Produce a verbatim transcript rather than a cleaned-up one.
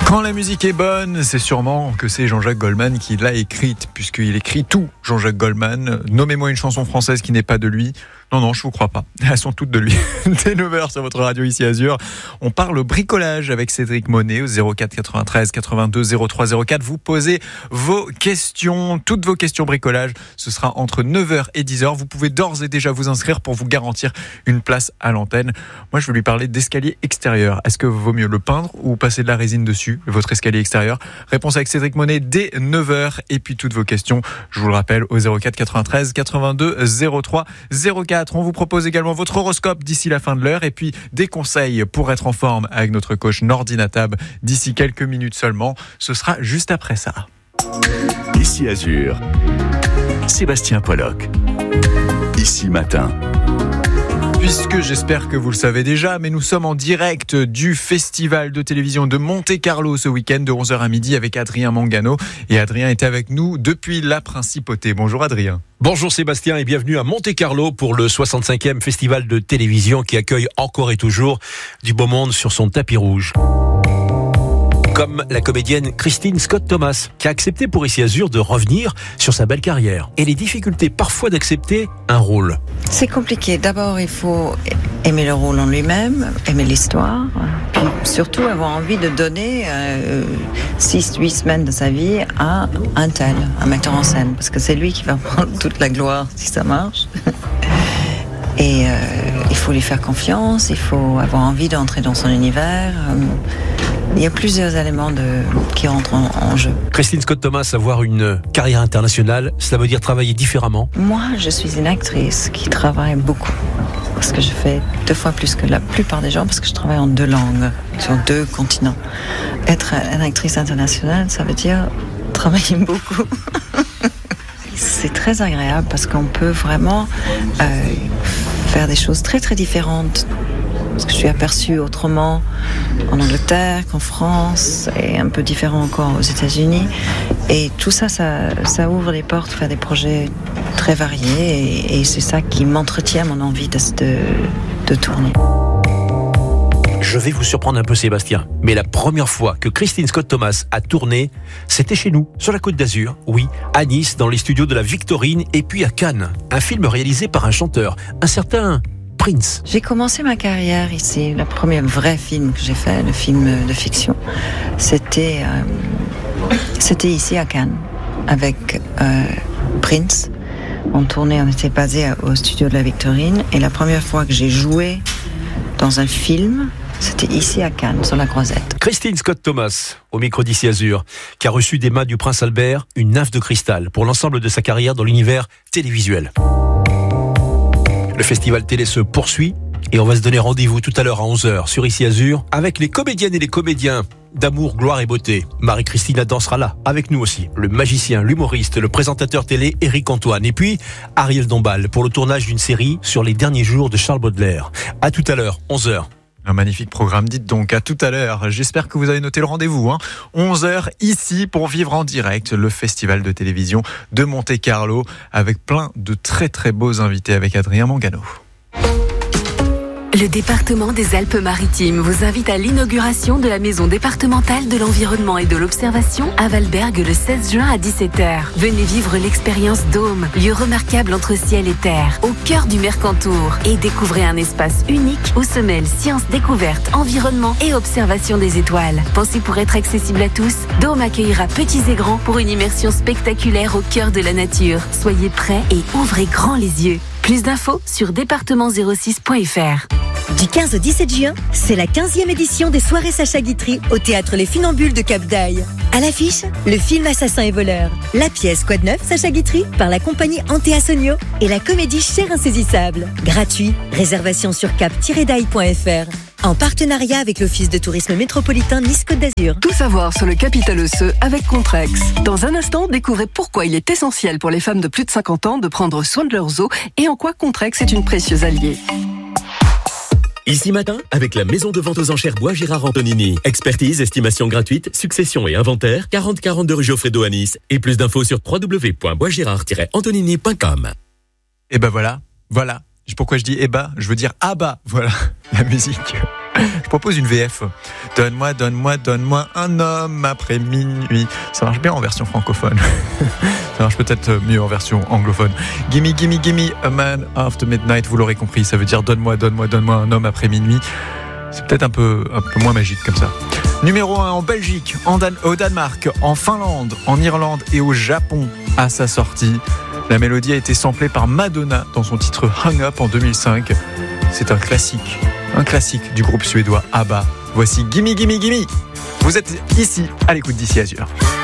Quand la musique est bonne, c'est sûrement que c'est Jean-Jacques Goldman qui l'a écrite, puisqu'il écrit tout, Jean-Jacques Goldman. Nommez-moi une chanson française qui n'est pas de lui. Non, non, je vous crois pas. Elles sont toutes de lui. Dès neuf heures sur votre radio ici Azur, on parle bricolage avec Cédric Monet au zéro quatre quatre-vingt-treize quatre-vingt-deux zéro trois zéro quatre. Vous posez vos questions, toutes vos questions bricolage. Ce sera entre neuf heures et dix heures. Vous pouvez d'ores et déjà vous inscrire pour vous garantir une place à l'antenne. Moi, je veux lui parler d'escalier extérieur. Est-ce que vaut mieux le peindre ou passer de la résine dessus, votre escalier extérieur? Réponse avec Cédric Monet dès neuf heures. Et puis toutes vos questions, je vous le rappelle, au zéro quatre quatre-vingt-treize quatre-vingt-deux zéro trois zéro quatre. On vous propose également votre horoscope d'ici la fin de l'heure et puis des conseils pour être en forme avec notre coach Nordi Natab d'ici quelques minutes seulement. Ce sera juste après ça. Ici Azur, Sébastien Pollock. Ici Matin. Puisque j'espère que vous le savez déjà, mais nous sommes en direct du festival de télévision de Monte-Carlo ce week-end de onze heures à midi avec Adrien Mangano. Et Adrien est avec nous depuis la Principauté. Bonjour Adrien. Bonjour Sébastien et bienvenue à Monte-Carlo pour le soixante-cinquième festival de télévision qui accueille encore et toujours du beau monde sur son tapis rouge. Comme la comédienne Christine Scott Thomas, qui a accepté pour Ici Azur de revenir sur sa belle carrière et les difficultés parfois d'accepter un rôle. C'est compliqué. D'abord, il faut aimer le rôle en lui-même, aimer l'histoire, puis surtout avoir envie de donner euh, six huit semaines de sa vie à un tel, un metteur en scène, parce que c'est lui qui va prendre toute la gloire si ça marche. Et euh, il faut lui faire confiance, il faut avoir envie d'entrer dans son univers. Il y a plusieurs éléments de, qui rentrent en, en jeu. Christine Scott Thomas, avoir une carrière internationale, cela veut dire travailler différemment? Moi, je suis une actrice qui travaille beaucoup. Parce que je fais deux fois plus que la plupart des gens, parce que je travaille en deux langues, sur deux continents. Être une actrice internationale, ça veut dire travailler beaucoup. C'est très agréable parce qu'on peut vraiment euh, faire des choses très très différentes. Parce que je suis aperçue autrement en Angleterre qu'en France et un peu différent encore aux États-Unis. Et tout ça, ça, ça ouvre les portes, faire des projets très variés. Et, et c'est ça qui m'entretient mon envie de, de, de tourner. Je vais vous surprendre un peu Sébastien, mais la première fois que Christine Scott Thomas a tourné, c'était chez nous, sur la Côte d'Azur, oui, à Nice, dans les studios de la Victorine, et puis à Cannes. Un film réalisé par un chanteur, un certain Prince. J'ai commencé ma carrière ici. Le premier vrai film que j'ai fait, le film de fiction, c'était, euh, c'était ici à Cannes, avec euh, Prince. On tournait, on était basé au studio de la Victorine, et la première fois que j'ai joué dans un film, c'était ici à Cannes, sur la Croisette. Christine Scott Thomas, au micro d'Ici Azur, qui a reçu des mains du prince Albert une nymphe de cristal pour l'ensemble de sa carrière dans l'univers télévisuel. Le festival télé se poursuit et on va se donner rendez-vous tout à l'heure à onze heures sur Ici Azur avec les comédiennes et les comédiens d'amour, gloire et beauté. Marie-Christina dansera là, avec nous aussi. Le magicien, l'humoriste, le présentateur télé Éric Antoine. Et puis, Ariel Dombal pour le tournage d'une série sur les derniers jours de Charles Baudelaire. À tout à l'heure, onze heures. Un magnifique programme, dites donc, à tout à l'heure. J'espère que vous avez noté le rendez-vous, hein. onze heures ici pour vivre en direct le festival de télévision de Monte-Carlo avec plein de très très beaux invités avec Adrien Mangano. Le département des Alpes-Maritimes vous invite à l'inauguration de la maison départementale de l'environnement et de l'observation à Valberg le seize juin à dix-sept heures. Venez vivre l'expérience Dôme, lieu remarquable entre ciel et terre, au cœur du Mercantour, et découvrez un espace unique où se mêlent sciences, découvertes, environnement et observation des étoiles. Pensez pour être accessible à tous, Dôme accueillera petits et grands pour une immersion spectaculaire au cœur de la nature. Soyez prêts et ouvrez grand les yeux. Plus d'infos sur département zéro six point f r. Du quinze au dix-sept juin, c'est la quinzième édition des soirées Sacha Guitry au théâtre Les Funambules de Cap d'Aille. À l'affiche, le film Assassin et voleur, la pièce Quoi de neuf Sacha Guitry par la compagnie Antea Sonio et la comédie Cher Insaisissable. Gratuit, réservation sur cap tiret daille point f r. En partenariat avec l'Office de tourisme métropolitain Nice-Côte d'Azur. Tout savoir sur le capital osseux avec Contrex. Dans un instant, découvrez pourquoi il est essentiel pour les femmes de plus de cinquante ans de prendre soin de leurs os et en quoi Contrex est une précieuse alliée. Ici Matin, avec la maison de vente aux enchères Bois Girard Antonini. Expertise, estimation gratuite, succession et inventaire, quarante quarante-deux rue Geoffredo à Nice. Et plus d'infos sur w w w point bois girard tiret antonini point com. Et ben voilà, voilà. Pourquoi je dis eh ben, je veux dire ah bah, voilà, la musique Je propose une V F. Donne-moi, donne-moi, donne-moi un homme après minuit. Ça marche bien en version francophone. Ça marche peut-être mieux en version anglophone. Gimme, gimme, gimme, a man after midnight. Vous l'aurez compris, ça veut dire donne-moi, donne-moi, donne-moi un homme après minuit. C'est peut-être un peu, un peu moins magique comme ça. Numéro un en Belgique, en Dan- au Danemark, en Finlande, en Irlande et au Japon à sa sortie. La mélodie a été samplée par Madonna dans son titre Hung Up en deux mille cinq. C'est un classique, un classique du groupe suédois ABBA. Voici Gimme Gimme Gimme. Vous êtes ici à l'écoute d'Ici Azur.